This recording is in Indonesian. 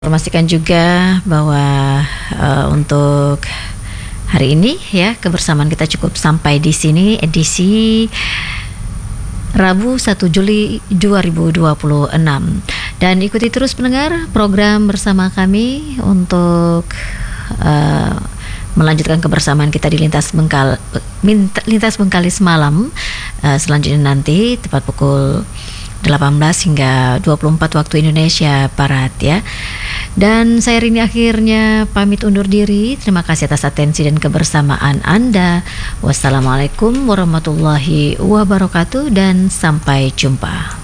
Informasikan juga bahwa untuk hari ini ya kebersamaan kita cukup sampai di sini edisi Rabu 1 Juli 2026. Dan ikuti terus pendengar program bersama kami untuk melanjutkan kebersamaan kita di Lintas Bengkalis malam. Selanjutnya nanti tepat pukul 18 hingga 24 waktu Indonesia Barat ya. Dan saya Rini akhirnya pamit undur diri. Terima kasih atas atensi dan kebersamaan Anda. Wassalamualaikum warahmatullahi wabarakatuh dan sampai jumpa.